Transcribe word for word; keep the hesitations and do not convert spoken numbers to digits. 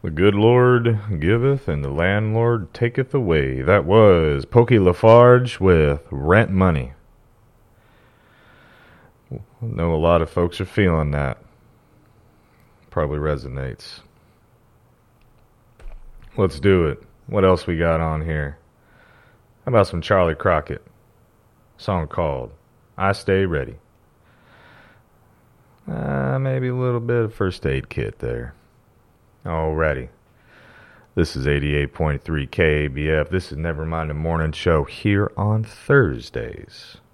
The good Lord giveth, and the landlord taketh away. That was Pokey Lafarge with Rent Money. I know a lot of folks are feeling that. Probably resonates. Let's do it. What else we got on here? How about some Charlie Crockett? Song called I Stay Ready. Uh, maybe a little bit of First Aid Kit there. Alrighty. This is eighty-eight point three K A B F. This is Nevermind the Morning Show here on Thursdays.